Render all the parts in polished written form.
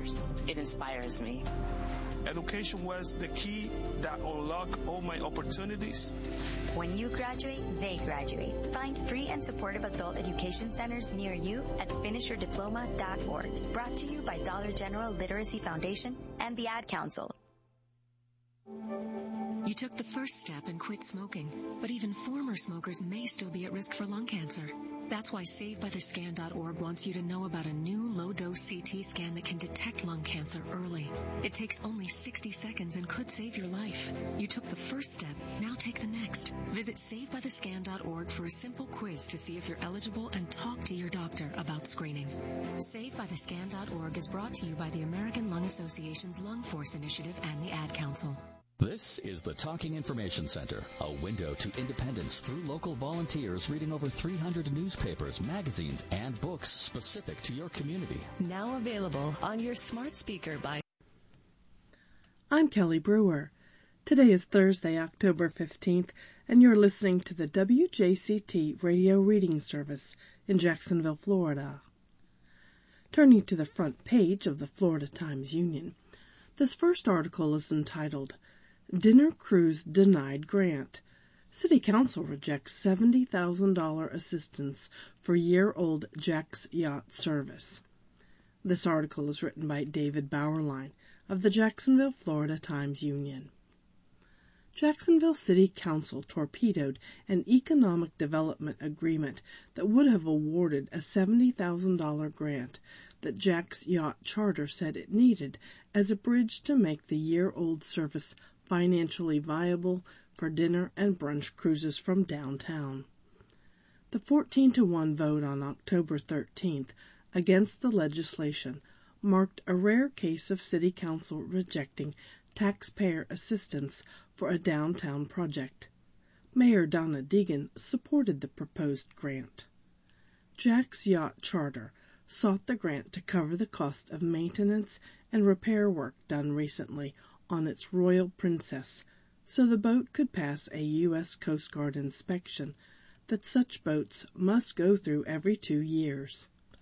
years. It inspires me. Education was the key that unlocked all my opportunities. When you graduate, they graduate. Find free and supportive adult education centers near you at finishyourdiploma.org. Brought to you by Dollar General Literacy Foundation and the Ad Council. You took the first step and quit smoking, but even former smokers may still be at risk for lung cancer. That's why SaveByTheScan.org wants you to know about a new low-dose CT scan that can detect lung cancer early. It takes only 60 seconds and could save your life. You took the first step, now take the next. Visit SaveByTheScan.org for a simple quiz to see if you're eligible and talk to your doctor about screening. SaveByTheScan.org is brought to you by the American Lung Association's Lung Force Initiative and the Ad Council. This is the Talking Information Center, a window to independence through local volunteers reading over 300 newspapers, magazines, and books specific to your community. Now available on your smart speaker by... I'm Kelly Brewer. Today is Thursday, October 15th, and you're listening to the WJCT Radio Reading Service in Jacksonville, Florida. Turning to the front page of the Florida Times-Union, this first article is entitled, Dinner Cruise Denied Grant. City Council rejects $70,000 assistance for year-old Jack's Yacht Service. This article is written by David Bauerlein of the Jacksonville, Florida Times-Union. Jacksonville City Council torpedoed an economic development agreement that would have awarded a $70,000 grant that Jack's Yacht Charter said it needed as a bridge to make the year-old service financially viable for dinner and brunch cruises from downtown. The 14-1 vote on October 13th against the legislation marked a rare case of City Council rejecting taxpayer assistance for a downtown project. Mayor Donna Deegan supported the proposed grant. Jack's Yacht Charter sought the grant to cover the cost of maintenance and repair work done recently on its Royal Princess, so the boat could pass a U.S. Coast Guard inspection that such boats must go through every 2 years.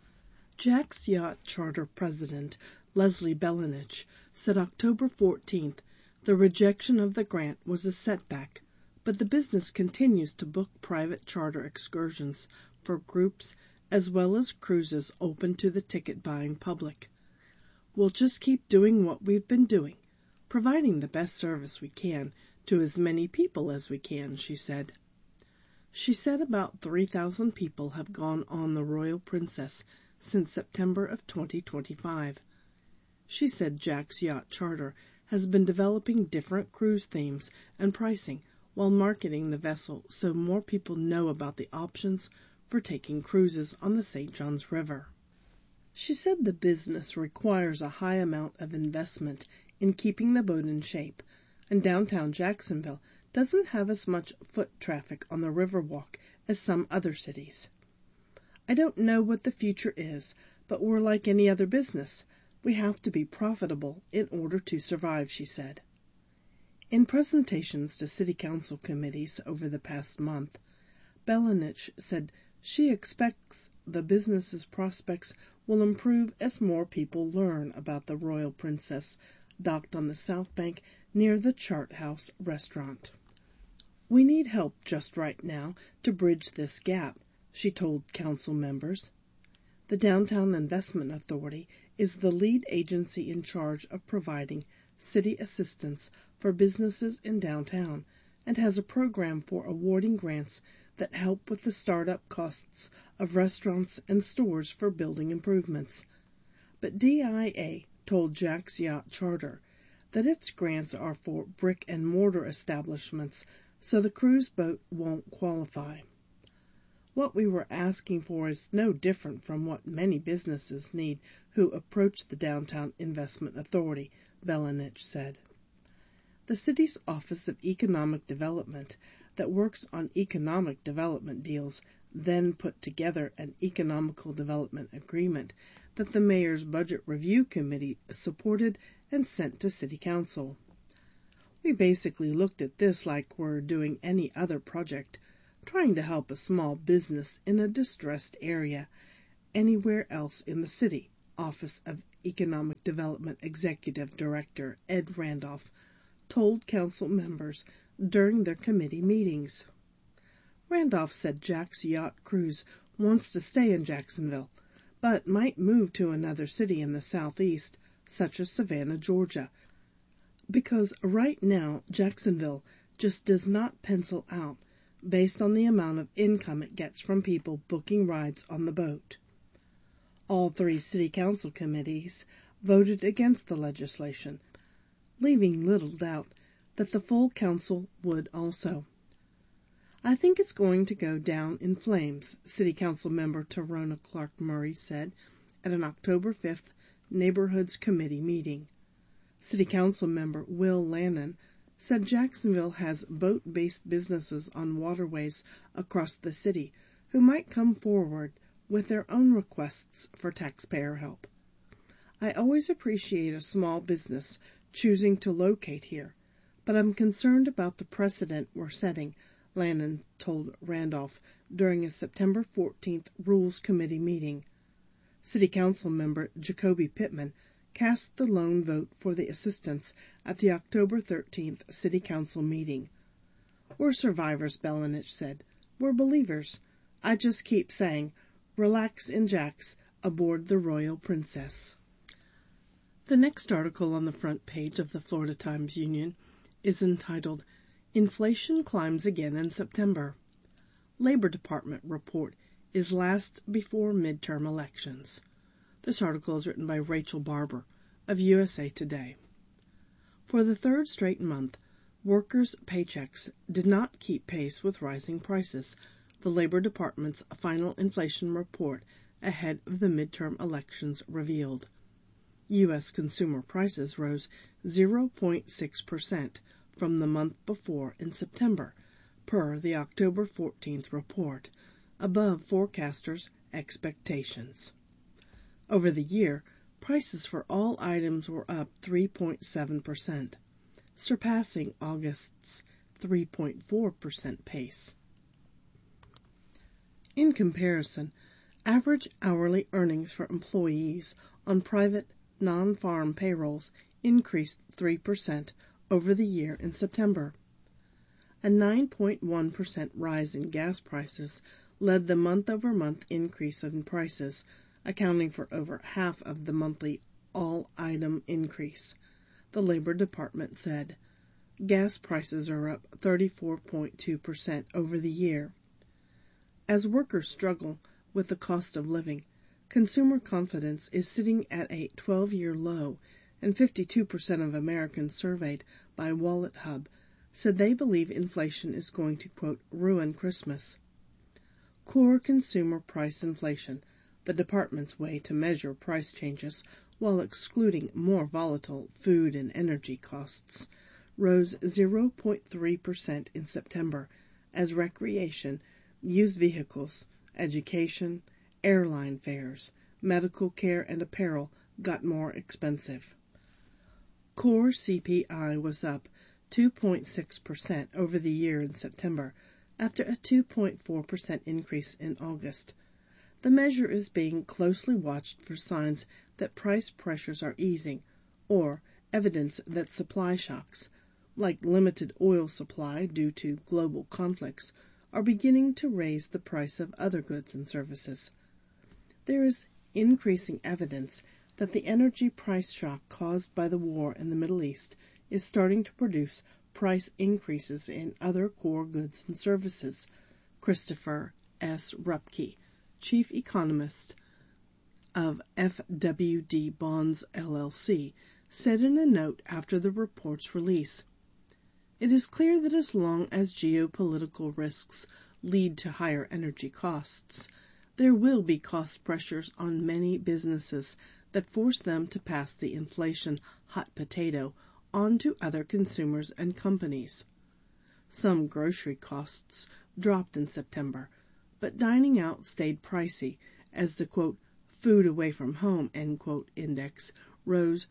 Jack's Yacht Charter President Leslie Belenich said October 14th the rejection of the grant was a setback, but the business continues to book private charter excursions for groups as well as cruises open to the ticket-buying public. We'll just keep doing what we've been doing, providing the best service we can to as many people as we can, she said. She said about 3,000 people have gone on the Royal Princess since September of 2025. She said Jack's Yacht Charter has been developing different cruise themes and pricing while marketing the vessel so more people know about the options for taking cruises on the St. Johns River. She said the business requires a high amount of investment in keeping the boat in shape, and downtown Jacksonville doesn't have as much foot traffic on the Riverwalk as some other cities. I don't know what the future is, but we're like any other business. We have to be profitable in order to survive, she said. In presentations to City Council committees over the past month, Belenich said she expects the business's prospects will improve as more people learn about the Royal Princess docked on the South Bank near the Chart House restaurant. We need help just right now to bridge this gap, she told council members. The Downtown Investment Authority is the lead agency in charge of providing city assistance for businesses in downtown and has a program for awarding grants that help with the startup costs of restaurants and stores for building improvements. But DIA told Jack's Yacht Charter that its grants are for brick-and-mortar establishments, so the cruise boat won't qualify. What we were asking for is no different from what many businesses need who approach the Downtown Investment Authority, Belenich said. The city's Office of Economic Development that works on economic development deals then put together an economical development agreement that the mayor's budget review committee supported and sent to City Council. We basically looked at this like we're doing any other project, trying to help a small business in a distressed area anywhere else in the city, Office of Economic Development Executive Director Ed Randolph told council members during their committee meetings. Randolph said Jack's yacht cruise wants to stay in Jacksonville, but might move to another city in the southeast, such as Savannah, Georgia, because right now Jacksonville just does not pencil out based on the amount of income it gets from people booking rides on the boat. All 3 city council committees voted against the legislation, leaving little doubt that the full council would also. I think it's going to go down in flames, City Council member Tarona Clark Murray said at an October 5th Neighborhoods Committee meeting. City Council member Will Lannon said Jacksonville has boat-based businesses on waterways across the city who might come forward with their own requests for taxpayer help. I always appreciate a small business choosing to locate here, but I'm concerned about the precedent we're setting, Lannon told Randolph during a September 14th Rules Committee meeting. City Council member Jacoby Pittman cast the lone vote for the assistance at the October 13th City Council meeting. We're survivors, Belenich said. We're believers. I just keep saying, relax in Jax aboard the Royal Princess. The next article on the front page of the Florida Times-Union is entitled, Inflation Climbs Again in September. Labor Department report is last before midterm elections. This article is written by Rachel Barber of USA Today. For the 3rd straight month, workers' paychecks did not keep pace with rising prices, the Labor Department's final inflation report ahead of the midterm elections revealed. U.S. consumer prices rose 0.6% from the month before in September, per the October 14th report, above forecasters' expectations. Over the year, prices for all items were up 3.7%, surpassing August's 3.4% pace. In comparison, average hourly earnings for employees on private non-farm payrolls increased 3% over the year in September. A 9.1% rise in gas prices led the month-over-month increase in prices, accounting for over half of the monthly all-item increase, the Labor Department said. Gas prices are up 34.2% over the year. As workers struggle with the cost of living, consumer confidence is sitting at a 12-year low, and 52% of Americans surveyed by WalletHub said they believe inflation is going to, quote, ruin Christmas. Core consumer price inflation, the department's way to measure price changes while excluding more volatile food and energy costs, rose 0.3% in September as recreation, used vehicles, education, airline fares, medical care, and apparel got more expensive. Core CPI was up 2.6% over the year in September, after a 2.4% increase in August. The measure is being closely watched for signs that price pressures are easing, or evidence that supply shocks, like limited oil supply due to global conflicts, are beginning to raise the price of other goods and services. There is increasing evidence that the energy price shock caused by the war in the Middle East is starting to produce price increases in other core goods and services, Christopher S. Rupke, chief economist of FWD Bonds LLC, said in a note after the report's release. It is clear that as long as geopolitical risks lead to higher energy costs, there will be cost pressures on many businesses that force them to pass the inflation hot potato on to other consumers and companies. Some grocery costs dropped in September, but dining out stayed pricey as the, quote, food away from home, end quote, index rose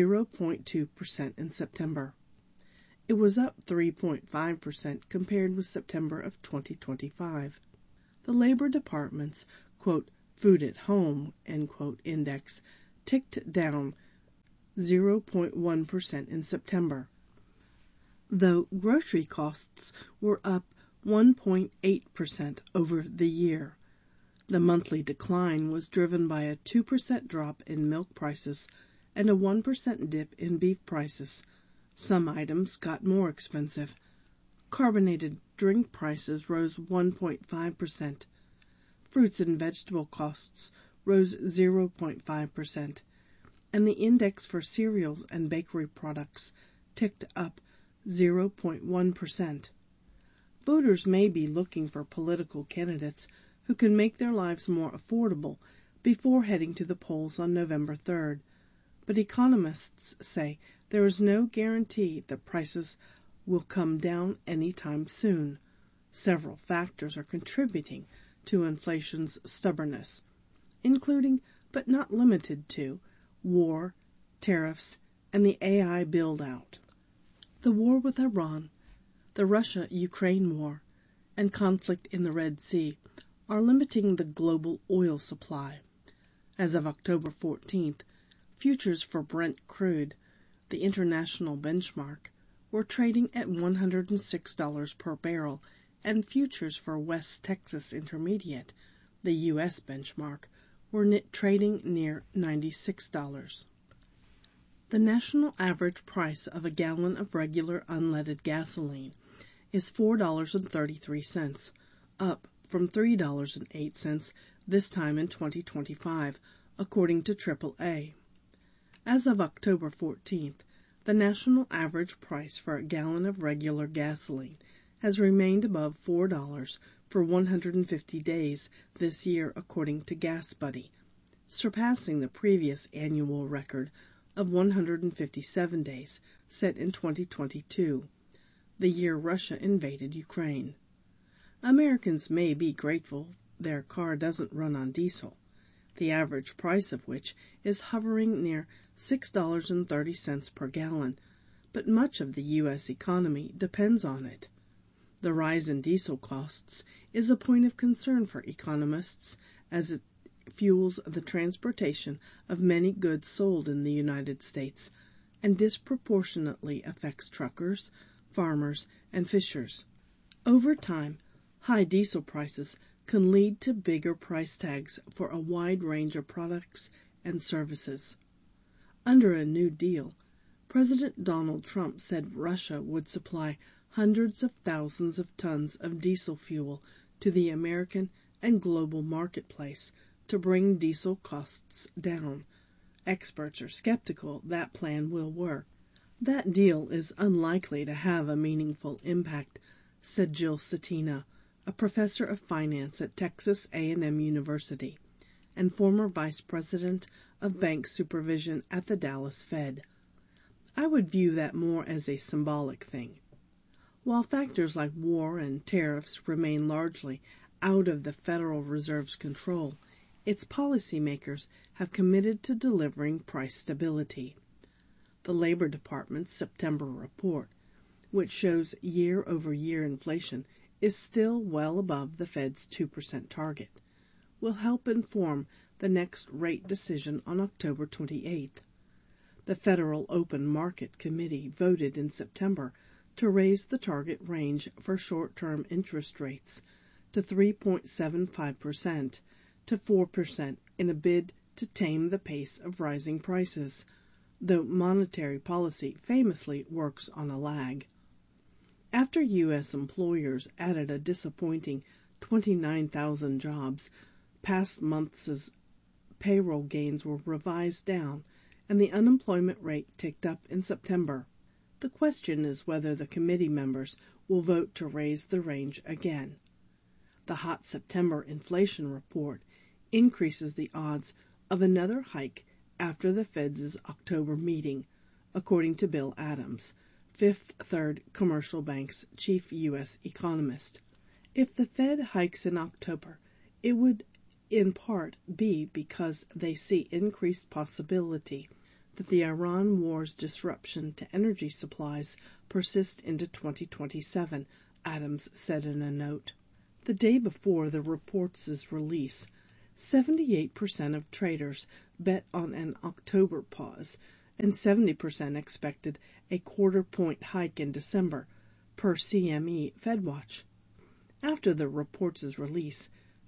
0.2% in September. It was up 3.5% compared with September of 2025. The Labor Department's, quote, food at home, end quote, index ticked down 0.1% in September, though grocery costs were up 1.8% over the year. The monthly decline was driven by a 2% drop in milk prices and a 1% dip in beef prices. Some items got more expensive. Carbonated drink prices rose 1.5%. Fruits and vegetable costs rose 0.5%, and the index for cereals and bakery products ticked up 0.1%. Voters may be looking for political candidates who can make their lives more affordable before heading to the polls on November 3rd, but economists say there is no guarantee that prices will come down anytime soon. Several factors are contributing to inflation's stubbornness, including, but not limited to, war, tariffs, and the AI build-out. The war with Iran, the Russia-Ukraine war, and conflict in the Red Sea are limiting the global oil supply. As of October 14th, futures for Brent crude, the international benchmark, were trading at $106 per barrel, and futures for West Texas Intermediate, the U.S. benchmark, were trading near $96. The national average price of a gallon of regular unleaded gasoline is $4.33, up from $3.08 this time in 2025, according to AAA. As of October 14th, the national average price for a gallon of regular gasoline has remained above $4 for 150 days this year, according to GasBuddy, surpassing the previous annual record of 157 days set in 2022, the year Russia invaded Ukraine. Americans may be grateful their car doesn't run on diesel, the average price of which is hovering near $6.30 per gallon, but much of the U.S. economy depends on it. The rise in diesel costs is a point of concern for economists as it fuels the transportation of many goods sold in the United States and disproportionately affects truckers, farmers, and fishers. Over time, high diesel prices can lead to bigger price tags for a wide range of products and services. Under a New Deal, President Donald Trump said Russia would supply hundreds of thousands of tons of diesel fuel to the American and global marketplace to bring diesel costs down. Experts are skeptical that plan will work. That deal is unlikely to have a meaningful impact, said Jill Cetina, a professor of finance at Texas A&M University and former vice president of bank supervision at the Dallas Fed. I would view that more as a symbolic thing. While factors like war and tariffs remain largely out of the Federal Reserve's control, its policymakers have committed to delivering price stability. The Labor Department's September report, which shows year-over-year inflation is still well above the Fed's 2% target, will help inform the next rate decision on October 28th. The Federal Open Market Committee voted in September to raise the target range for short-term interest rates to 3.75% to 4% in a bid to tame the pace of rising prices, though monetary policy famously works on a lag. After U.S. employers added a disappointing 29,000 jobs, past months' payroll gains were revised down and the unemployment rate ticked up in September. The question is whether the committee members will vote to raise the range again. The hot September inflation report increases the odds of another hike after the Fed's October meeting, according to Bill Adams, Fifth Third Commercial Bank's chief U.S. economist. If the Fed hikes in October, it would in part be because they see increased possibility that the Iran war's disruption to energy supplies persist into 2027, Adams said in a note. The day before the report's release, 78% of traders bet on an October pause, and 70% expected a quarter-point hike in December, per CME FedWatch. After the report's release,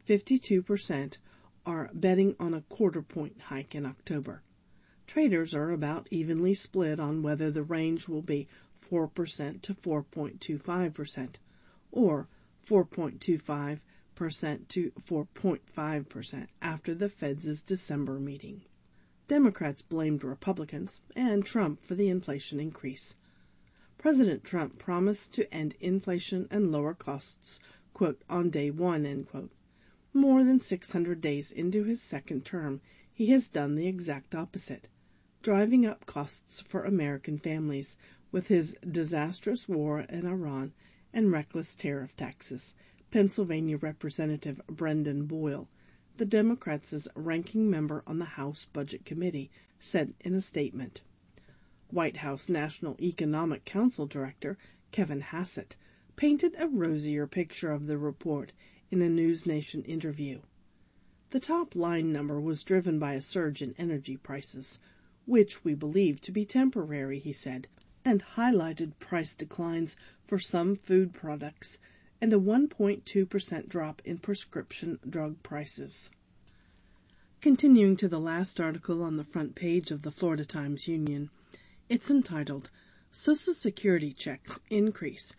52% are betting on a quarter-point hike in October. Traders are about evenly split on whether the range will be 4% to 4.25%, or 4.25% to 4.5% after the Fed's December meeting. Democrats blamed Republicans and Trump for the inflation increase. President Trump promised to end inflation and lower costs, quote, on day one, end quote. More than 600 days into his second term, he has done the exact opposite, driving up costs for American families with his disastrous war in Iran and reckless tariff taxes, Pennsylvania Representative Brendan Boyle, the Democrats' ranking member on the House Budget Committee, said in a statement. White House National Economic Council Director Kevin Hassett painted a rosier picture of the report in a News Nation interview. The top-line number was driven by a surge in energy prices, which we believe to be temporary, he said, and highlighted price declines for some food products and a 1.2% drop in prescription drug prices. Continuing to the last article on the front page of the Florida Times-Union, it's entitled, Social Security Checks Increase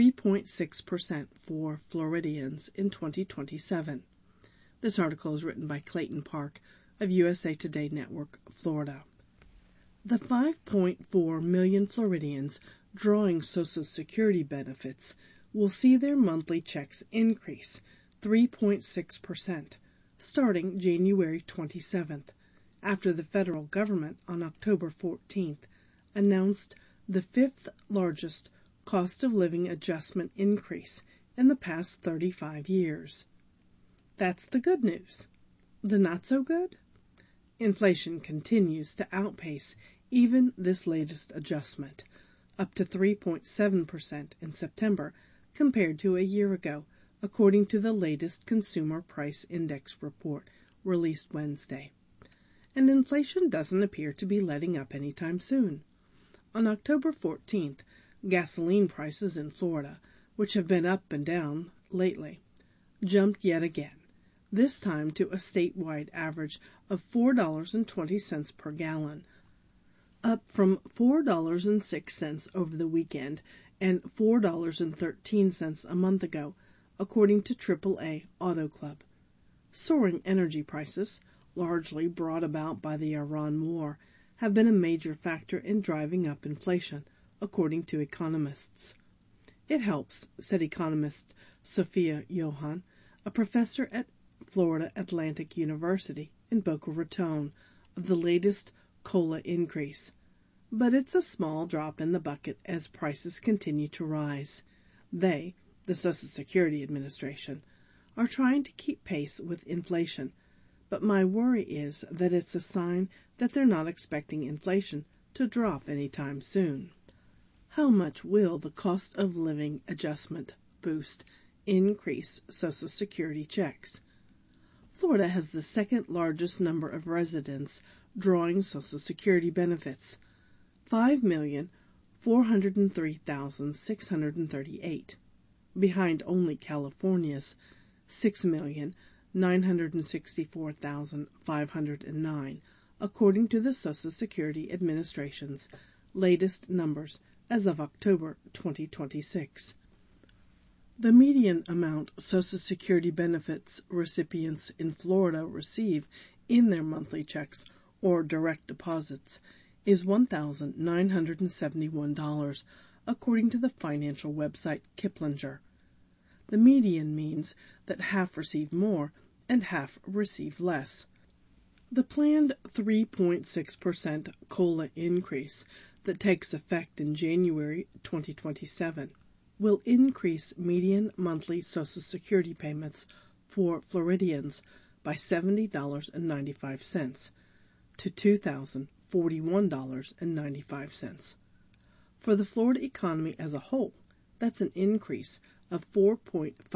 3.6% for Floridians in 2027. This article is written by Clayton Park of USA Today Network, Florida. The 5.4 million Floridians drawing Social Security benefits will see their monthly checks increase 3.6%, starting January 27th, after the federal government on October 14th announced the fifth largest cost of living adjustment increase in the past 35 years. That's the good news. The not so good? Inflation continues to outpace even this latest adjustment, up to 3.7% in September compared to a year ago, according to the latest Consumer Price Index report released Wednesday. And inflation doesn't appear to be letting up anytime soon. On October 14th, gasoline prices in Florida, which have been up and down lately, jumped yet again, this time to a statewide average of $4.20 per gallon, up from $4.06 over the weekend and $4.13 a month ago, according to AAA Auto Club. Soaring energy prices, largely brought about by the Iran war, have been a major factor in driving up inflation, according to economists. It helps, said economist Sophia Johan, a professor at Florida Atlantic University in Boca Raton, of the latest COLA increase. But it's a small drop in the bucket as prices continue to rise. They, the Social Security Administration, are trying to keep pace with inflation, but my worry is that it's a sign that they're not expecting inflation to drop anytime soon. How much will the cost of living adjustment boost increase Social Security checks? Florida has the second largest number of residents drawing Social Security benefits, 5,403,638, behind only California's 6,964,509, according to the Social Security Administration's latest numbers as of October 2026. The median amount Social Security benefits recipients in Florida receive in their monthly checks or direct deposits is $1,971, according to the financial website Kiplinger. The median means that half receive more and half receive less. The planned 3.6% COLA increase that takes effect in January 2027 will increase median monthly Social Security payments for Floridians by $70.95 to $2,041.95. For the Florida economy as a whole, that's an increase of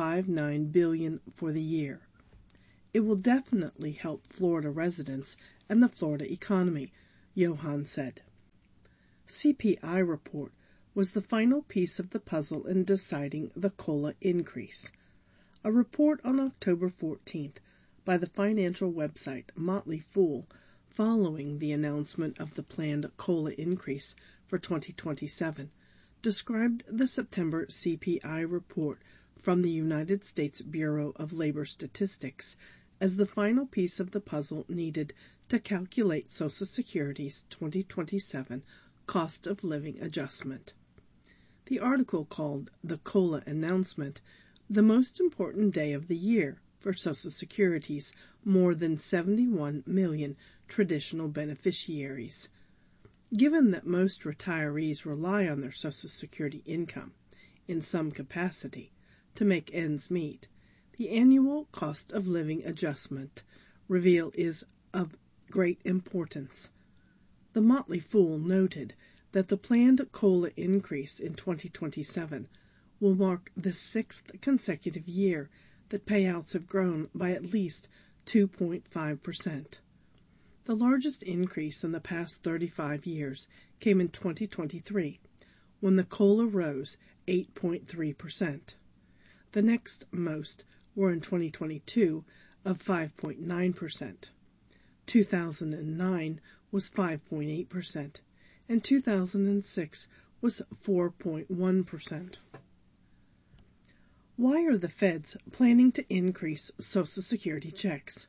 $4.59 billion for the year. It will definitely help Florida residents and the Florida economy, Johan said. CPI report was the final piece of the puzzle in deciding the COLA increase. A report on October 14th by the financial website Motley Fool, following the announcement of the planned COLA increase for 2027, described the September CPI report from the United States Bureau of Labor Statistics as the final piece of the puzzle needed to calculate Social Security's 2027 cost of living adjustment. The article called the COLA announcement the most important day of the year for Social Security's more than 71 million traditional beneficiaries. Given that most retirees rely on their Social Security income, in some capacity, to make ends meet, the annual cost of living adjustment reveal is of great importance. The Motley Fool noted that the planned COLA increase in 2027 will mark the sixth consecutive year that payouts have grown by at least 2.5%. The largest increase in the past 35 years came in 2023, when the COLA rose 8.3%. The next most were in 2022 of 5.9%. 2009 was 5.8%, and 2006 was 4.1%. Why are the feds planning to increase Social Security checks?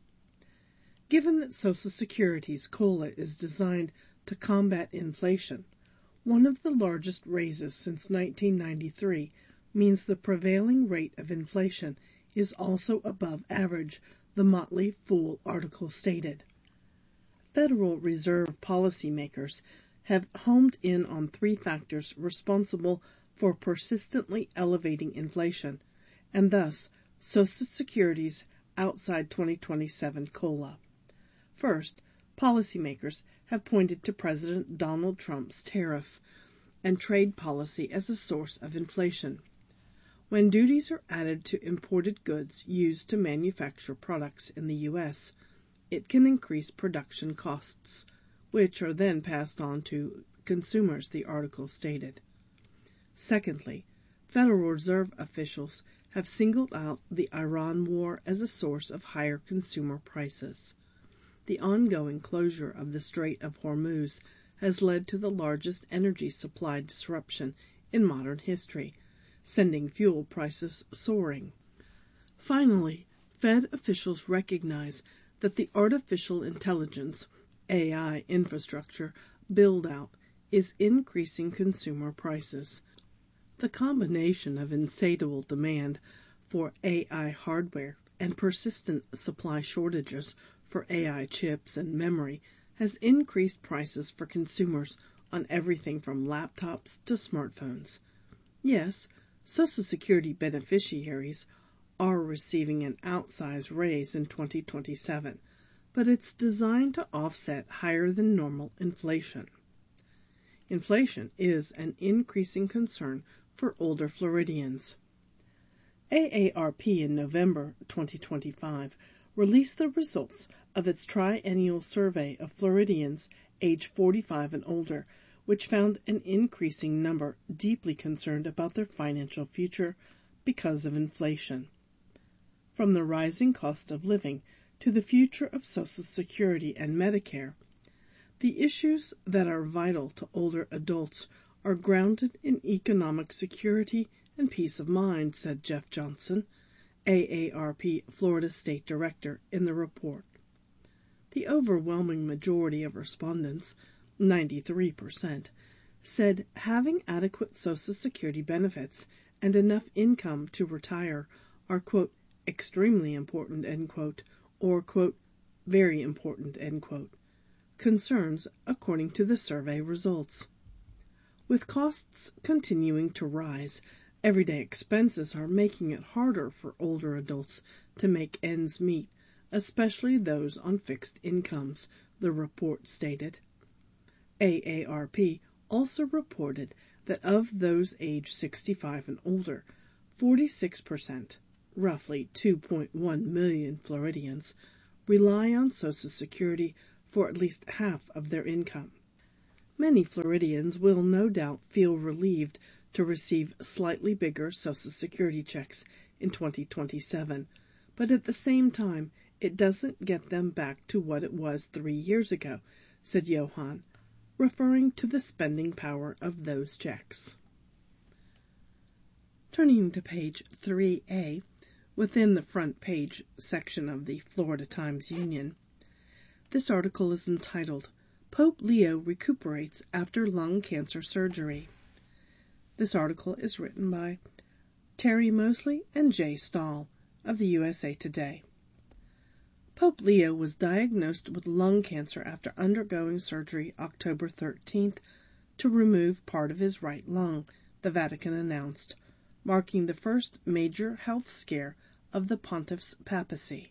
Given that Social Security's COLA is designed to combat inflation, one of the largest raises since 1993 means the prevailing rate of inflation is also above average, the Motley Fool article stated. Federal Reserve policymakers have homed in on three factors responsible for persistently elevating inflation, and thus Social Security's outside 2027 COLA. First, policymakers have pointed to President Donald Trump's tariff and trade policy as a source of inflation. When duties are added to imported goods used to manufacture products in the U.S., it can increase production costs, which are then passed on to consumers, the article stated. Secondly, Federal Reserve officials have singled out the Iran war as a source of higher consumer prices. The ongoing closure of the Strait of Hormuz has led to the largest energy supply disruption in modern history, sending fuel prices soaring. Finally, Fed officials recognize that the artificial intelligence, AI infrastructure build-out is increasing consumer prices. The combination of insatiable demand for AI hardware and persistent supply shortages for AI chips and memory has increased prices for consumers on everything from laptops to smartphones. Yes, Social Security beneficiaries are receiving an outsized raise in 2027, but it's designed to offset higher than normal inflation. Inflation is an increasing concern for older Floridians. AARP in November 2025 released the results of its triennial survey of Floridians age 45 and older, which found an increasing number deeply concerned about their financial future because of inflation. From the rising cost of living to the future of Social Security and Medicare, the issues that are vital to older adults are grounded in economic security and peace of mind, said Jeff Johnson, AARP Florida State Director, in the report. The overwhelming majority of respondents, 93%, said having adequate Social Security benefits and enough income to retire are, quote, extremely important, end quote, or, quote, very important, end quote, concerns according to the survey results. With costs continuing to rise, everyday expenses are making it harder for older adults to make ends meet, especially those on fixed incomes, the report stated. AARP also reported that of those aged 65 and older, 46%, roughly 2.1 million Floridians, rely on Social Security for at least half of their income. Many Floridians will no doubt feel relieved to receive slightly bigger Social Security checks in 2027, but at the same time, it doesn't get them back to what it was 3 years ago, said Johan, referring to the spending power of those checks. Turning to page 3A, within the front page section of the Florida Times-Union, this article is entitled, Pope Leo Recuperates After Lung Cancer Surgery. This article is written by Terry Mosley and Jay Stahl of the USA Today. Pope Leo was diagnosed with lung cancer after undergoing surgery October 13th to remove part of his right lung, the Vatican announced, marking the first major health scare of the pontiff's papacy.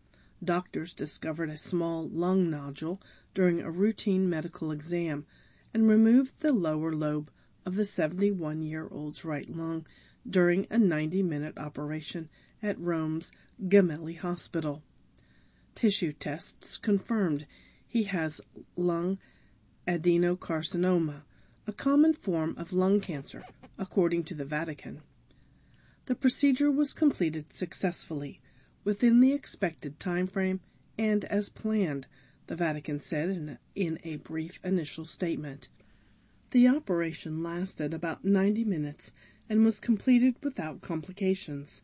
Doctors discovered a small lung nodule during a routine medical exam and removed the lower lobe of the 71-year-old's right lung during a 90-minute operation at Rome's Gemelli Hospital. Tissue tests confirmed he has lung adenocarcinoma, a common form of lung cancer, according to the Vatican. The procedure was completed successfully, within the expected time frame and as planned, the Vatican said in a brief initial statement. The operation lasted about 90 minutes and was completed without complications.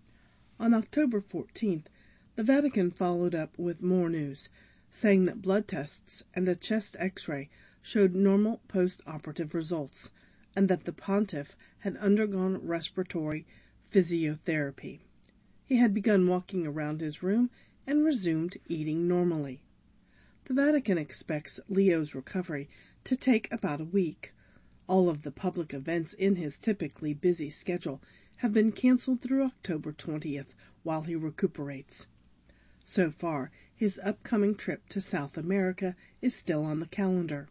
On October 14th, the Vatican followed up with more news, saying that blood tests and a chest X-ray showed normal post-operative results, and that the pontiff had undergone respiratory physiotherapy. He had begun walking around his room and resumed eating normally. The Vatican expects Leo's recovery to take about a week. All of the public events in his typically busy schedule have been canceled through October 20th while he recuperates. So far, his upcoming trip to South America is still on the calendar.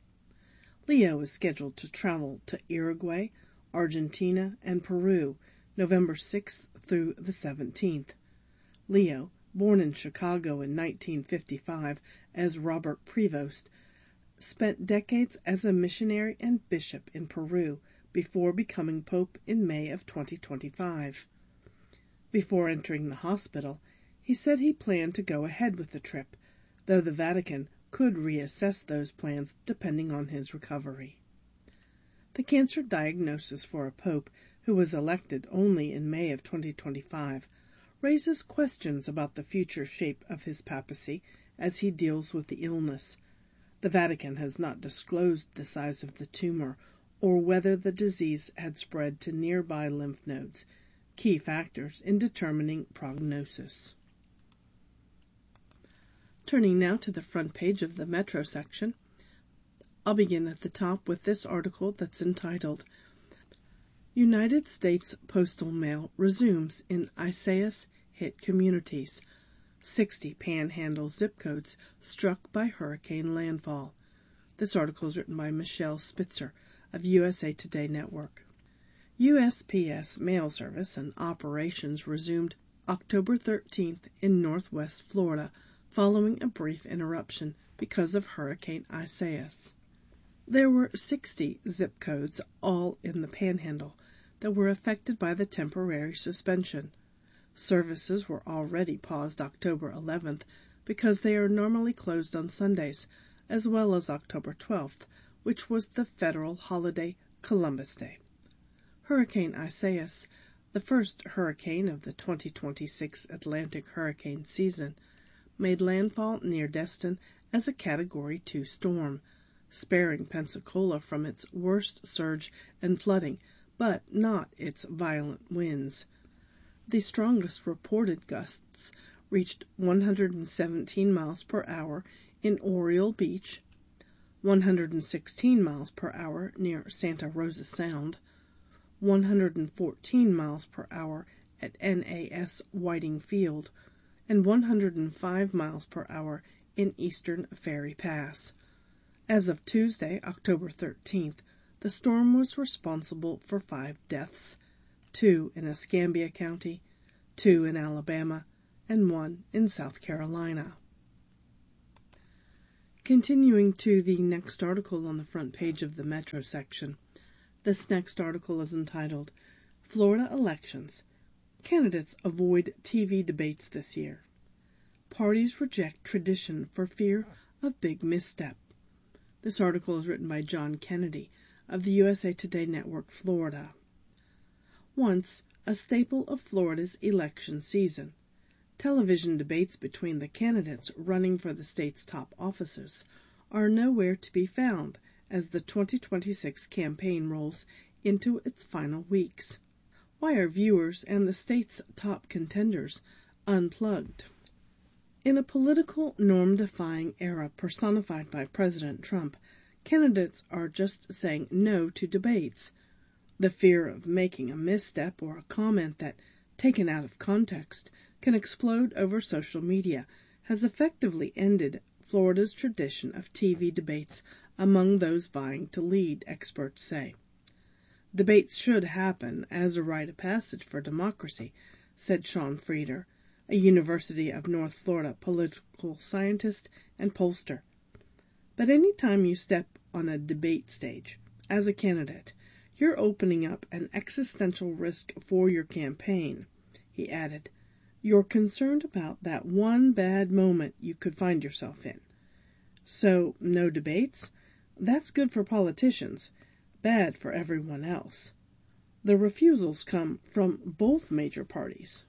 Leo is scheduled to travel to Uruguay, Argentina, and Peru, November 6th through the 17th. Leo, born in Chicago in 1955 as Robert Prevost, spent decades as a missionary and bishop in Peru before becoming pope in May of 2025. Before entering the hospital, he said he planned to go ahead with the trip, though the Vatican could reassess those plans depending on his recovery. The cancer diagnosis for a pope who was elected only in May of 2025 raises questions about the future shape of his papacy as he deals with the illness. The Vatican has not disclosed the size of the tumor or whether the disease had spread to nearby lymph nodes, key factors in determining prognosis. Turning now to the front page of the Metro section, I'll begin at the top with this article that's entitled, United States Postal Mail Resumes in Isaias-Hit Communities, 60 Panhandle zip codes struck by hurricane landfall. This article is written by Michelle Spitzer of USA Today Network. USPS mail service and operations resumed October 13th in northwest Florida following a brief interruption because of Hurricane Isaias. There were 60 zip codes, all in the Panhandle, that were affected by the temporary suspension. Services were already paused October 11th because they are normally closed on Sundays, as well as October 12th, which was the federal holiday Columbus Day. Hurricane Isaias, the first hurricane of the 2026 Atlantic hurricane season, made landfall near Destin as a Category 2 storm, sparing Pensacola from its worst surge and flooding, but not its violent winds. The strongest reported gusts reached 117 miles per hour in Oriole Beach, 116 miles per hour near Santa Rosa Sound, 114 miles per hour at NAS Whiting Field, and 105 miles per hour in eastern Ferry Pass. As of Tuesday, October 13th, the storm was responsible for 5 deaths, 2 in Escambia County, 2 in Alabama, and 1 in South Carolina. Continuing to the next article on the front page of the Metro section. This next article is entitled, Florida Elections. Candidates avoid TV debates this year. Parties reject tradition for fear of big misstep. This article is written by John Kennedy of the USA Today Network, Florida. Once a staple of Florida's election season, television debates between the candidates running for the state's top offices are nowhere to be found as the 2026 campaign rolls into its final weeks. Why are viewers and the state's top contenders unplugged? In a political norm-defying era personified by President Trump, candidates are just saying no to debates. The fear of making a misstep or a comment that, taken out of context, can explode over social media has effectively ended Florida's tradition of TV debates among those vying to lead, experts say. Debates should happen as a rite of passage for democracy, said Sean Frieder, a University of North Florida political scientist and pollster. But any time you step on a debate stage as a candidate, you're opening up an existential risk for your campaign, he added. You're concerned about that one bad moment you could find yourself in. So, no debates? That's good for politicians, bad for everyone else. The refusals come from both major parties.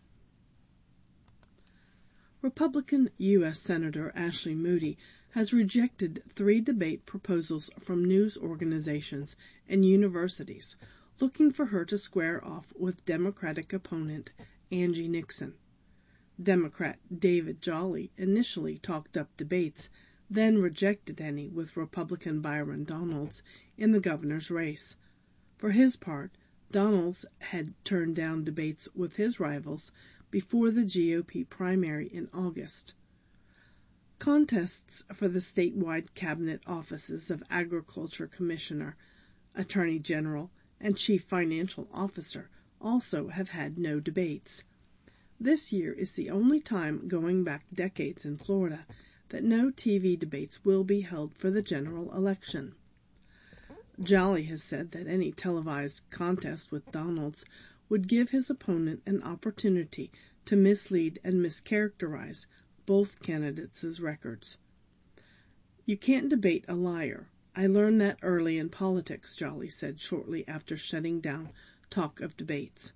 Republican U.S. Senator Ashley Moody has rejected 3 debate proposals from news organizations and universities looking for her to square off with Democratic opponent Angie Nixon. Democrat David Jolly initially talked up debates, then rejected any with Republican Byron Donalds in the governor's race. For his part, Donalds had turned down debates with his rivals before the GOP primary in August. Contests for the statewide cabinet offices of Agriculture Commissioner, Attorney General, and Chief Financial Officer also have had no debates. This year is the only time going back decades in Florida that no TV debates will be held for the general election. Jolly has said that any televised contest with Donalds would give his opponent an opportunity to mislead and mischaracterize both candidates' records. You can't debate a liar. I learned that early in politics, Jolly said shortly after shutting down talk of debates.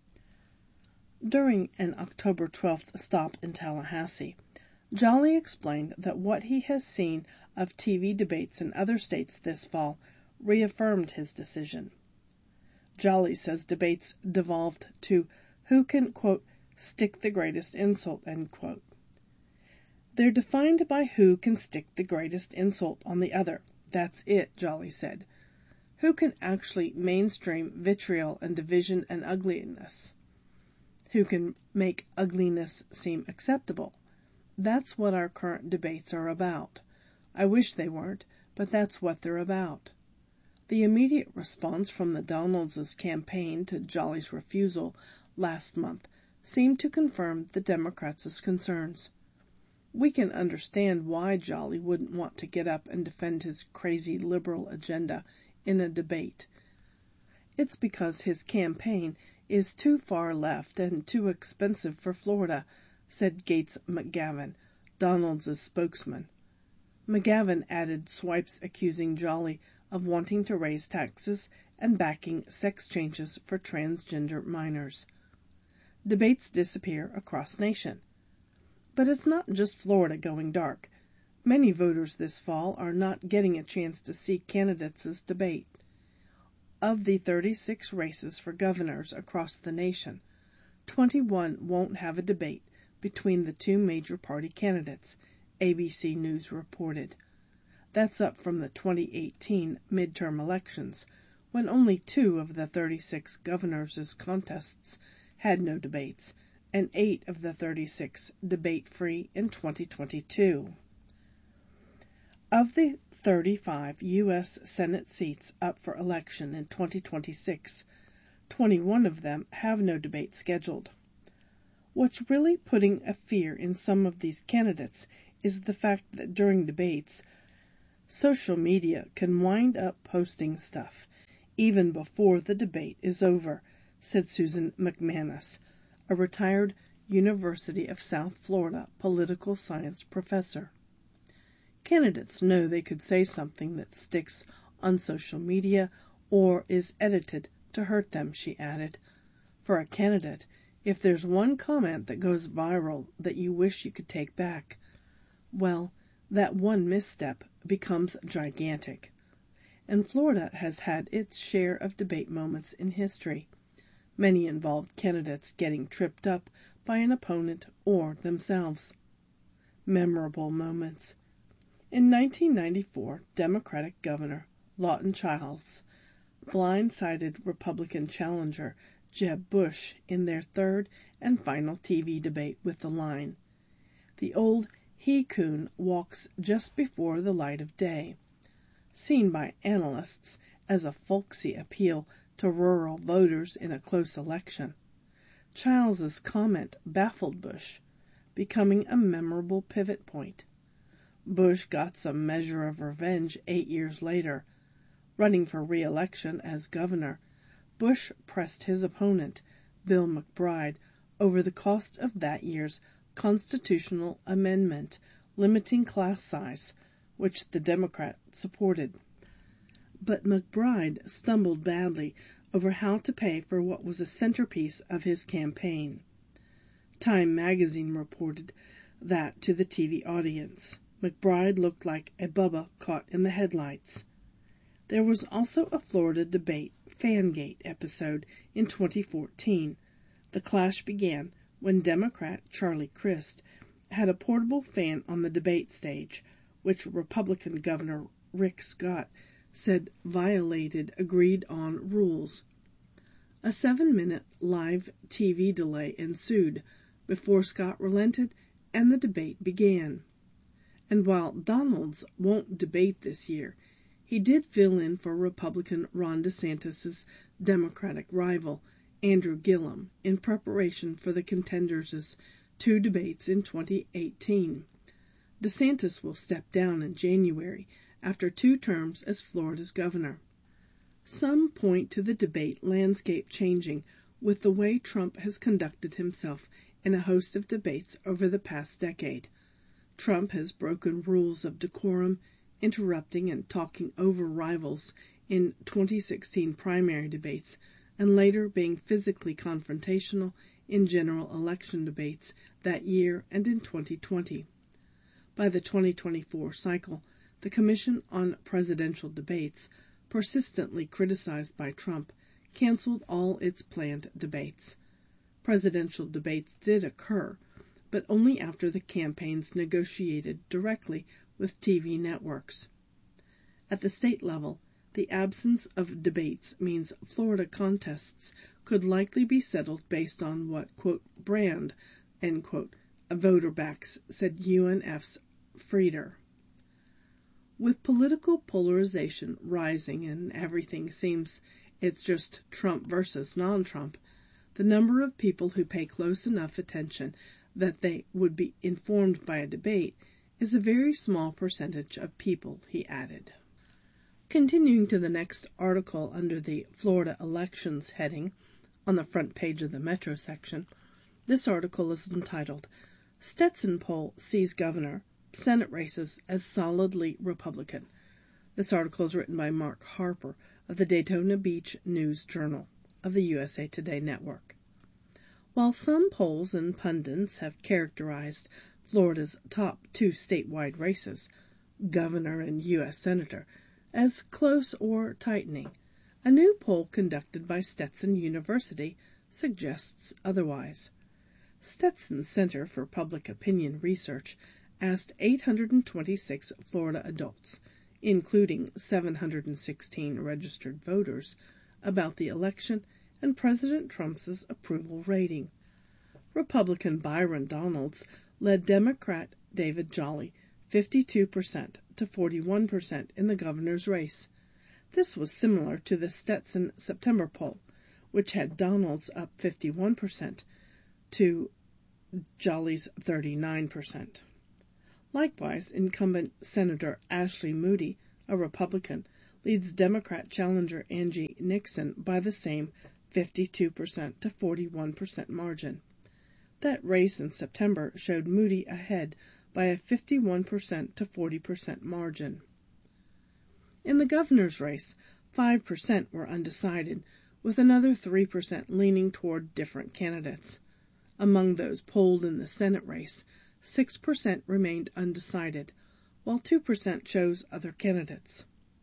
During an October 12th stop in Tallahassee, Jolly explained that what he has seen of TV debates in other states this fall reaffirmed his decision. Jolly says debates devolved to who can, quote, stick the greatest insult, end quote. They're defined by who can stick the greatest insult on the other. That's it, Jolly said. Who can actually mainstream vitriol and division and ugliness? Who can make ugliness seem acceptable? That's what our current debates are about. I wish they weren't, but that's what they're about. The immediate response from the Donalds' campaign to Jolly's refusal last month seemed to confirm the Democrats' concerns. We can understand why Jolly wouldn't want to get up and defend his crazy liberal agenda in a debate. It's because his campaign is too far left and too expensive for Florida, said Gates McGavin, Donalds' spokesman. McGavin added swipes accusing Jolly of wanting to raise taxes and backing sex changes for transgender minors. Debates disappear across nation. But it's not just Florida going dark. Many voters this fall are not getting a chance to see candidates' debate. Of the 36 races for governors across the nation, 21 won't have a debate between the 2 major party candidates, ABC News reported. That's up from the 2018 midterm elections, when only 2 of the 36 governors' contests had no debates, and 8 of the 36 debate-free in 2022. Of the 35 U.S. Senate seats up for election in 2026, 21 of them have no debate scheduled. What's really putting a fear in some of these candidates is the fact that during debates, Social media can wind up posting stuff even before the debate is over, said Susan McManus, a retired University of South Florida political science professor. Candidates know they could say something that sticks on social media or is edited to hurt them, she added. For a candidate, if there's one comment that goes viral that you wish you could take back, well, that one misstep becomes gigantic. And Florida has had its share of debate moments in history. Many involved candidates getting tripped up by an opponent or themselves. Memorable moments. In 1994, Democratic Governor Lawton Chiles blindsided Republican challenger Jeb Bush in their third and final TV debate with the line, "The old he-coon walks just before the light of day," seen by analysts as a folksy appeal to rural voters in a close election. Chiles's comment baffled Bush, becoming a memorable pivot point. Bush got some measure of revenge 8 years later. Running for re-election as governor, Bush pressed his opponent, Bill McBride, over the cost of that year's constitutional amendment limiting class size, which the Democrat supported. But McBride stumbled badly over how to pay for what was a centerpiece of his campaign. Time magazine reported that to the TV audience, McBride looked like a Bubba caught in the headlights. There was also a Florida debate Fangate episode in 2014. The clash began when Democrat Charlie Crist had a portable fan on the debate stage, which Republican Governor Rick Scott said violated agreed-on rules. A 7-minute live TV delay ensued before Scott relented and the debate began. And while Donalds won't debate this year, he did fill in for Republican Ron DeSantis' Democratic rival, Andrew Gillum, in preparation for the contenders' 2 debates in 2018. DeSantis will step down in January after 2 terms as Florida's governor. Some point to the debate landscape changing with the way Trump has conducted himself in a host of debates over the past decade. Trump has broken rules of decorum, interrupting and talking over rivals in 2016 primary debates, and later being physically confrontational in general election debates that year and in 2020. By the 2024 cycle, the Commission on Presidential Debates, persistently criticized by Trump, canceled all its planned debates. Presidential debates did occur, but only after the campaigns negotiated directly with TV networks. At the state level, the absence of debates means Florida contests could likely be settled based on what, quote, brand, end quote, a voter backs, said UNF's Frieder. With political polarization rising and everything seems it's just Trump versus non-Trump, the number of people who pay close enough attention that they would be informed by a debate is a very small percentage of people, he added. Continuing to the next article under the Florida Elections heading on the front page of the Metro section, this article is entitled, Stetson Poll Sees Governor, Senate Races as Solidly Republican. This article is written by Mark Harper of the Daytona Beach News Journal of the USA Today Network. While some polls and pundits have characterized Florida's top 2 statewide races, governor and U.S. senator, as close or tightening, a new poll conducted by Stetson University suggests otherwise. Stetson's Center for Public Opinion Research asked 826 Florida adults, including 716 registered voters, about the election and President Trump's approval rating. Republican Byron Donalds led Democrat David Jolly 52% to 41% in the governor's race. This was similar to the Stetson September poll, which had Donalds up 51% to Jolly's 39%. Likewise, incumbent Senator Ashley Moody, a Republican, leads Democrat challenger Angie Nixon by the same 52% to 41% margin. That race in September showed Moody ahead by a 51% to 40% margin. In the governor's race, 5% were undecided, with another 3% leaning toward different candidates. Among those polled in the Senate race, 6% remained undecided, while 2% chose other candidates.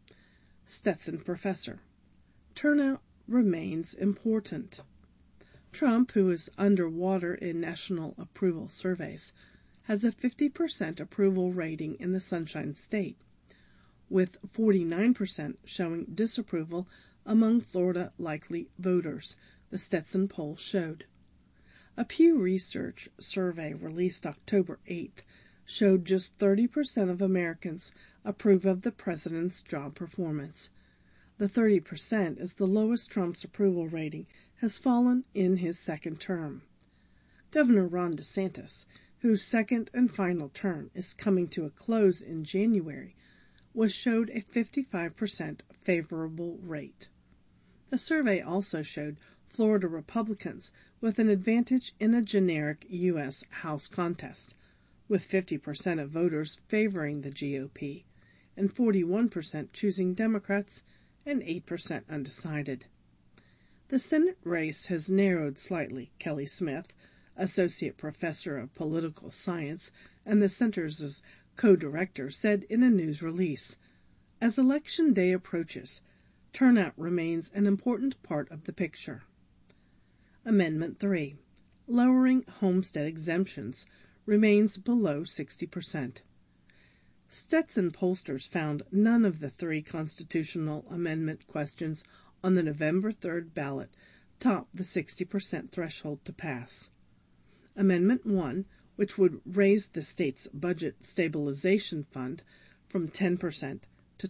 Stetson professor. Turnout remains important. Trump, who is underwater in national approval surveys, has a 50% approval rating in the Sunshine State, with 49% showing disapproval among Florida likely voters, the Stetson poll showed. A Pew Research survey released October 8th showed just 30% of Americans approve of the president's job performance. The 30% is the lowest Trump's approval rating has fallen in his second term. Governor Ron DeSantis, whose second and final term is coming to a close in January, was showed a 55% favorable rate. The survey also showed Florida Republicans with an advantage in a generic U.S. House contest, with 50% of voters favoring the GOP and 41% choosing Democrats and 8% undecided. The Senate race has narrowed slightly, Kelly Smith, Associate Professor of Political Science and the Center's co-director, said in a news release. As Election Day approaches, turnout remains an important part of the picture. Amendment 3. Lowering homestead exemptions remains below 60%. Stetson pollsters found none of the 3 constitutional amendment questions on the November 3rd ballot topped the 60% threshold to pass. Amendment 1, which would raise the state's budget stabilization fund from 10% to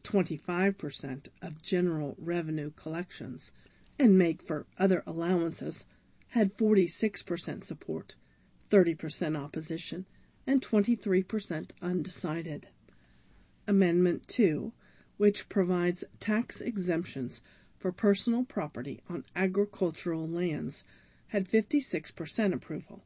25% of general revenue collections and make for other allowances, had 46% support, 30% opposition, and 23% undecided. Amendment 2, which provides tax exemptions for personal property on agricultural lands, had 56% approval,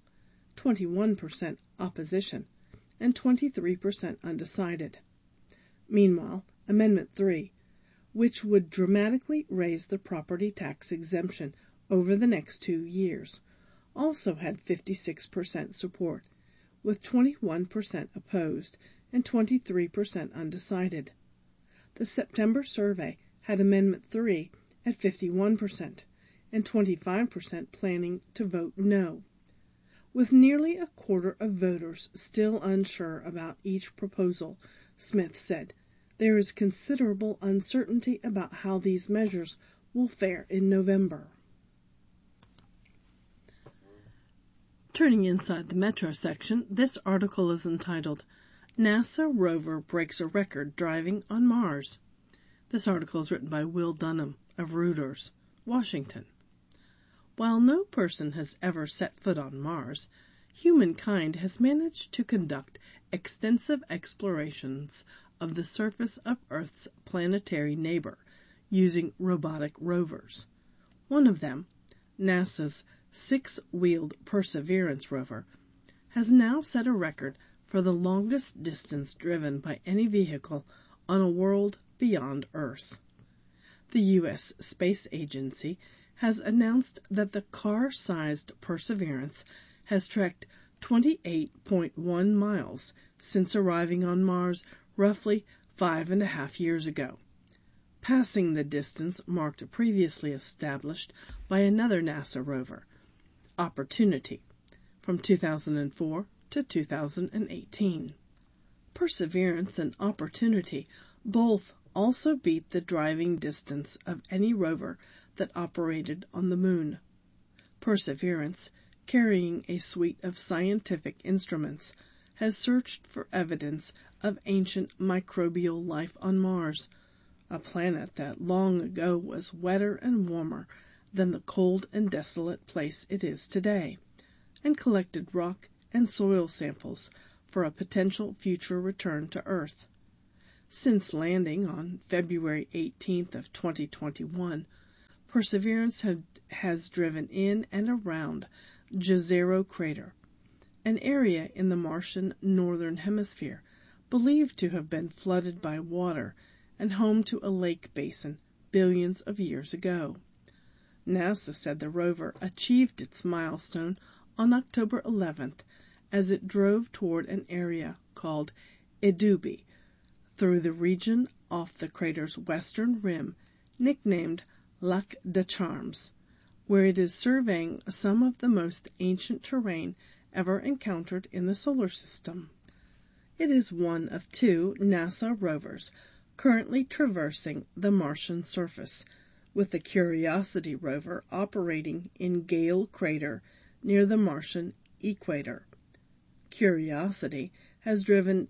21% opposition, and 23% undecided. Meanwhile, Amendment 3, which would dramatically raise the property tax exemption over the next 2 years, also had 56% support, with 21% opposed and 23% undecided. The September survey had Amendment 3 at 51% and 25% planning to vote no. With nearly a quarter of voters still unsure about each proposal, Smith said, there is considerable uncertainty about how these measures will fare in November. Turning inside the Metro section, this article is entitled, NASA rover breaks a record driving on Mars. This article is written by Will Dunham of Reuters, Washington. While no person has ever set foot on Mars, humankind has managed to conduct extensive explorations of the surface of Earth's planetary neighbor using robotic rovers. One of them, NASA's 6-wheeled Perseverance rover, has now set a record for the longest distance driven by any vehicle on a world beyond Earth. The U.S. Space Agency has announced that the car-sized Perseverance has trekked 28.1 miles since arriving on Mars roughly 5.5 years ago, passing the distance marked previously established by another NASA rover, Opportunity, from 2004 to 2018. Perseverance and Opportunity both also beat the driving distance of any rover that operated on the Moon. Perseverance, carrying a suite of scientific instruments, has searched for evidence of ancient microbial life on Mars, a planet that long ago was wetter and warmer than the cold and desolate place it is today, and collected rock and soil samples for a potential future return to Earth. Since landing on February 18th of 2021, Perseverance has driven in and around Jezero Crater, an area in the Martian northern hemisphere believed to have been flooded by water and home to a lake basin billions of years ago. NASA said the rover achieved its milestone on October 11th as it drove toward an area called Edubi through the region off the crater's western rim, nicknamed Lac des Charmes, where it is surveying some of the most ancient terrain ever encountered in the solar system. It is one of 2 NASA rovers currently traversing the Martian surface, with the Curiosity rover operating in Gale Crater near the Martian equator. Curiosity has driven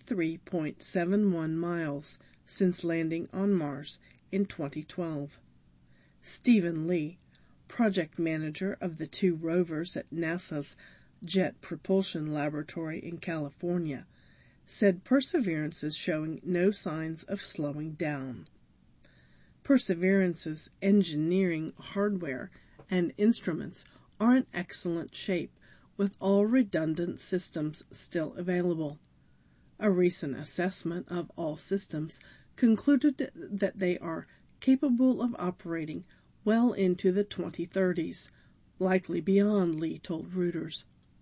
23.71 miles since landing on Mars in 2012. Stephen Lee, project manager of the 2 rovers at NASA's Jet Propulsion Laboratory in California, said Perseverance is showing no signs of slowing down. Perseverance's engineering hardware and instruments are in excellent shape, with all redundant systems still available. A recent assessment of all systems concluded that they are capable of operating well into the 2030s, likely beyond, Lee told Reuters.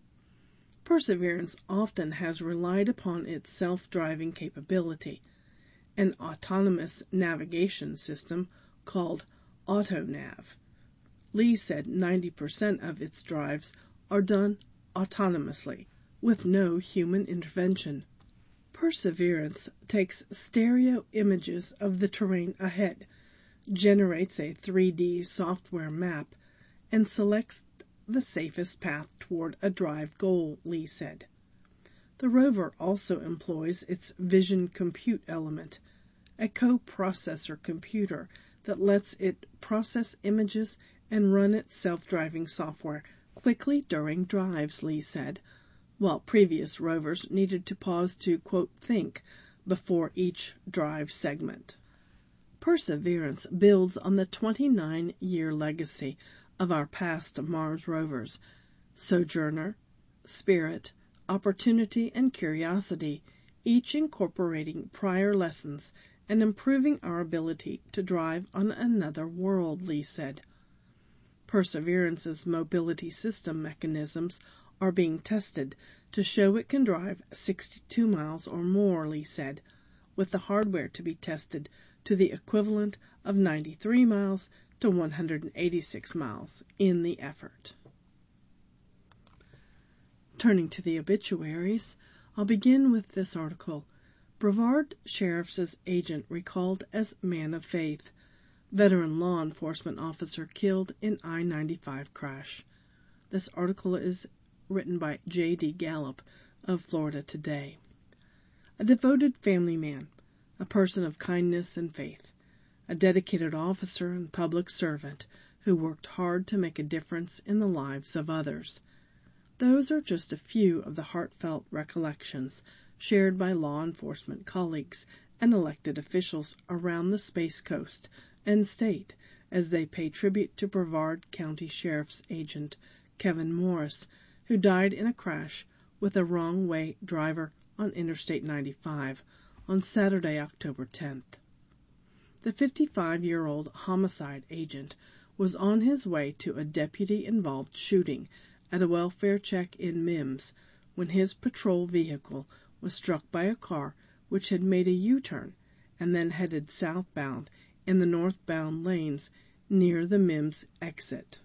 Perseverance often has relied upon its self-driving capability, an autonomous navigation system called AutoNav. Lee said 90% of its drives are done autonomously, with no human intervention. Perseverance takes stereo images of the terrain ahead, generates a 3D software map, and selects the safest path toward a drive goal, Lee said. The rover also employs its Vision Compute element, a co-processor computer that lets it process images and run its self-driving software quickly during drives, Lee said, while previous rovers needed to pause to, quote, think before each drive segment. Perseverance builds on the 29-year legacy of our past Mars rovers, Sojourner, Spirit, Opportunity, and Curiosity, each incorporating prior lessons and improving our ability to drive on another world, Lee said. Perseverance's mobility system mechanisms are being tested to show it can drive 62 miles or more, Lee said, with the hardware to be tested to the equivalent of 93 miles to 186 miles in the effort. Turning to the obituaries, I'll begin with this article. Brevard Sheriff's agent recalled as man of faith. Veteran law enforcement officer killed in I-95 crash. This article is written by J.D. Gallup of Florida Today. A devoted family man, a person of kindness and faith, a dedicated officer and public servant who worked hard to make a difference in the lives of others. Those are just a few of the heartfelt recollections shared by law enforcement colleagues and elected officials around the Space Coast and state as they pay tribute to Brevard County Sheriff's agent Kevin Morris, who died in a crash with a wrong-way driver on Interstate 95 on Saturday, October 10th. The 55-year-old homicide agent was on his way to a deputy-involved shooting at a welfare check in Mims when his patrol vehicle was struck by a car which had made a U-turn and then headed southbound in the northbound lanes near the Mims exit.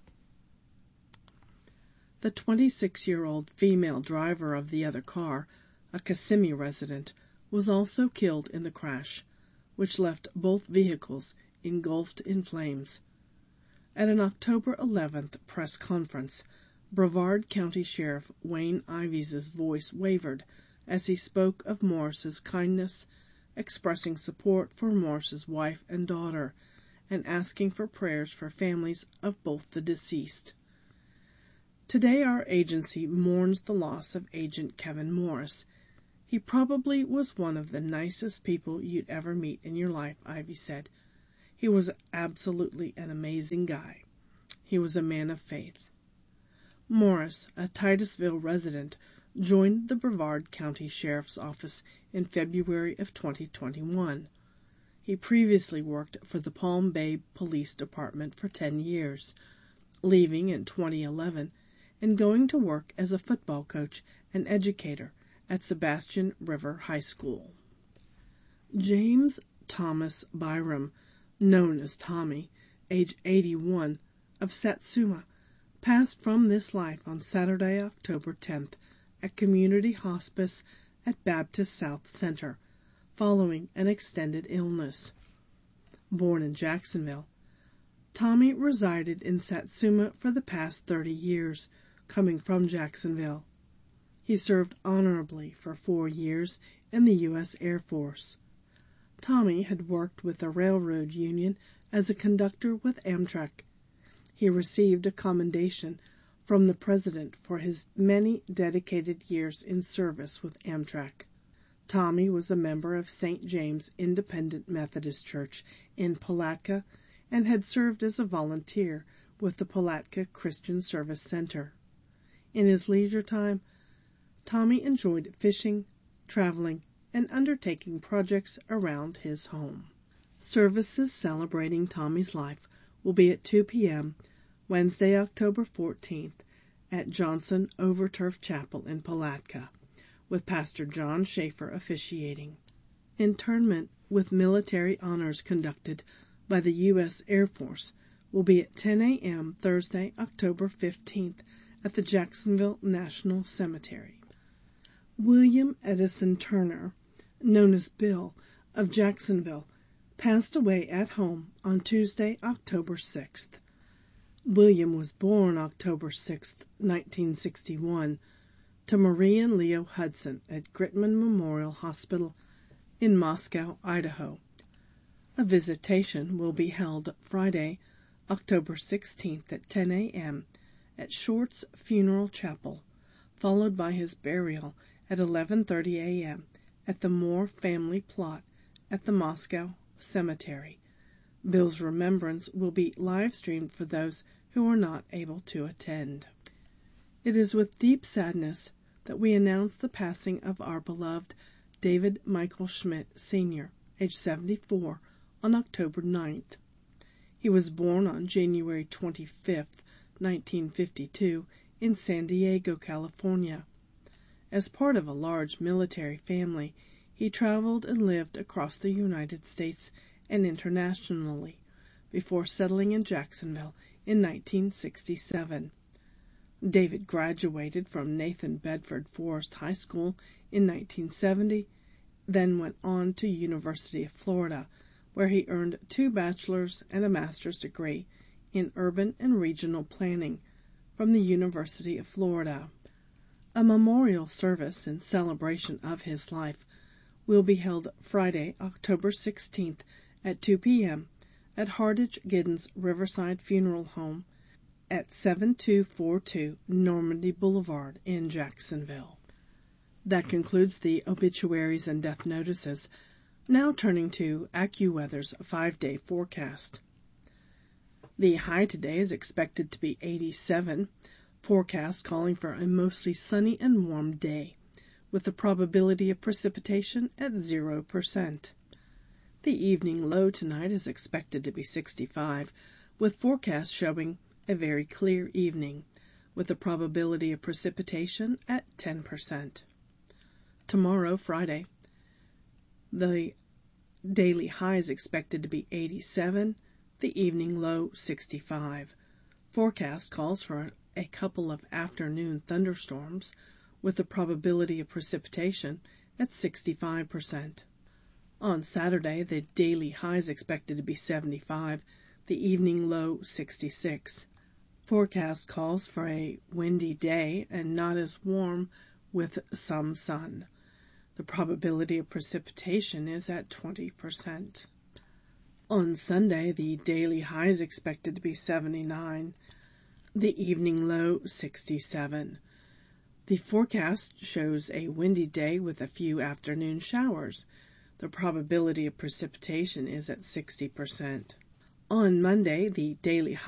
The 26-year-old female driver of the other car, a Kissimmee resident, was also killed in the crash, which left both vehicles engulfed in flames. At an October 11th press conference, Brevard County Sheriff Wayne Ivies' voice wavered as he spoke of Morris's kindness, expressing support for Morris's wife and daughter, and asking for prayers for families of both the deceased. Today our agency mourns the loss of Agent Kevin Morris, He probably was one of the nicest people you'd ever meet in your life, Ivy said. He was absolutely an amazing guy. He was a man of faith. Morris, a Titusville resident, joined the Brevard County Sheriff's Office in February of 2021. He previously worked for the Palm Bay Police Department for 10 years, leaving in 2011 and going to work as a football coach and educator at Sebastian River High School. James Thomas Byram, known as Tommy, age 81, of Satsuma, passed from this life on Saturday, October 10th at Community Hospice at Baptist South Center, following an extended illness. Born in Jacksonville, Tommy resided in Satsuma for the past 30 years, coming from Jacksonville. He served honorably for 4 years in the U.S. Air Force. Tommy had worked with the railroad union as a conductor with Amtrak. He received a commendation from the President for his many dedicated years in service with Amtrak. Tommy was a member of St. James Independent Methodist Church in Palatka and had served as a volunteer with the Palatka Christian Service Center. In his leisure time, Tommy enjoyed fishing, traveling, and undertaking projects around his home. Services celebrating Tommy's life will be at 2 p.m. Wednesday, October 14th at Johnson Overturf Chapel in Palatka, with Pastor John Schaefer officiating. Internment with military honors conducted by the U.S. Air Force will be at 10 a.m. Thursday, October 15th at the Jacksonville National Cemetery. William Edison Turner, known as Bill, of Jacksonville, passed away at home on Tuesday, October 6th. William was born October 6, 1961, to Marie and Leo Hudson at Gritman Memorial Hospital in Moscow, Idaho. A visitation will be held Friday, October 16th at 10 a.m. at Short's Funeral Chapel, followed by his burial at 11:30 a.m. at the Moore family plot at the Moscow Cemetery. Bill's remembrance will be live-streamed for those who are not able to attend. It is with deep sadness that we announce the passing of our beloved David Michael Schmidt, Sr., age 74, on October 9th. He was born on January 25, 1952, in San Diego, California. As part of a large military family, he traveled and lived across the United States and internationally before settling in Jacksonville in 1967. David graduated from Nathan Bedford Forrest High School in 1970, then went on to University of Florida, where he earned 2 bachelor's and a master's degree in urban and regional planning from the University of Florida. A memorial service in celebration of his life will be held Friday, October 16th at 2 p.m. at Hardage Giddens Riverside Funeral Home at 7242 Normandy Boulevard in Jacksonville. That concludes the obituaries and death notices. Now turning to AccuWeather's 5-day forecast. The high today is expected to be 87, forecast calling for a mostly sunny and warm day, with the probability of precipitation at 0%. The evening low tonight is expected to be 65, with forecast showing a very clear evening, with the probability of precipitation at 10%. Tomorrow, Friday, the daily high is expected to be 87, the evening low 65. Forecast calls for a couple of afternoon thunderstorms, with the probability of precipitation at 65%. On Saturday, the daily high is expected to be 75, the evening low 66. Forecast calls for a windy day and not as warm with some sun. The probability of precipitation is at 20%. On Sunday, the daily high is expected to be 79, the evening low 67. The forecast shows a windy day with a few afternoon showers. The probability of precipitation is at 60%. On Monday, the daily